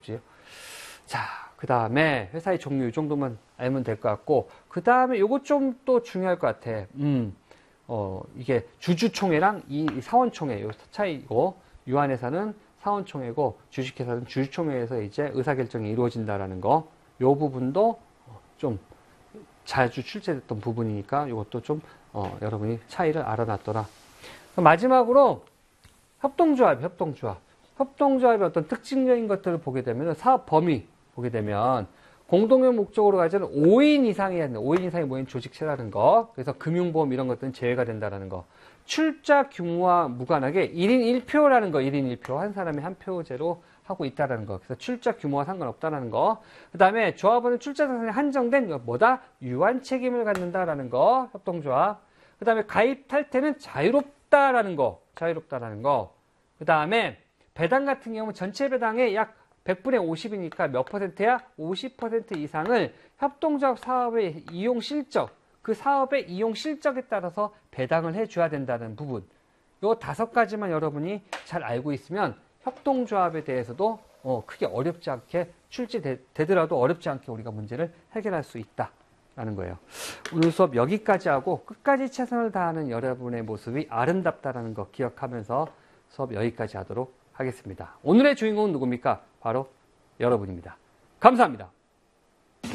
자, 그 다음에 회사의 종류 이 정도만 알면 될 것 같고, 그 다음에 요거 좀 또 중요할 것 같아. 이게 주주총회랑 이 사원총회 요 차이고, 유한회사는 사원총회고, 주식회사는 주주총회에서 이제 의사결정이 이루어진다라는 거, 요 부분도 좀 자주 출제됐던 부분이니까 요것도 좀 여러분이 차이를 알아놨더라. 마지막으로 협동조합의 어떤 특징적인 것들을 보게 되면 사업 범위 보게 되면 공동의 목적으로 가지는 5인 이상이 모인 조직체라는 거. 그래서 금융보험 이런 것들은 제외가 된다는 거. 출자 규모와 무관하게 1인 1표라는 거. 1인 1표. 한 사람이 한 표제로 하고 있다는 거. 그래서 출자 규모와 상관없다는 거. 그 다음에 조합원은 출자 자산에 한정된 유한 책임을 갖는다라는 거. 협동조합. 그 다음에 가입 탈퇴는 자유롭다라는 거. 그 다음에 배당 같은 경우는 전체 배당의 약 100분의 50이니까 몇 퍼센트야? 50% 이상을 협동조합 사업의 이용 실적, 그 사업의 이용 실적에 따라서 배당을 해줘야 된다는 부분. 요 5가지만 여러분이 잘 알고 있으면 협동조합에 대해서도 크게 어렵지 않게 출제되더라도 어렵지 않게 우리가 문제를 해결할 수 있다라는 거예요. 오늘 수업 여기까지 하고 끝까지 최선을 다하는 여러분의 모습이 아름답다라는 거 기억하면서 수업 여기까지 하도록 하겠습니다. 오늘의 주인공은 누굽니까? 바로 여러분입니다. 감사합니다.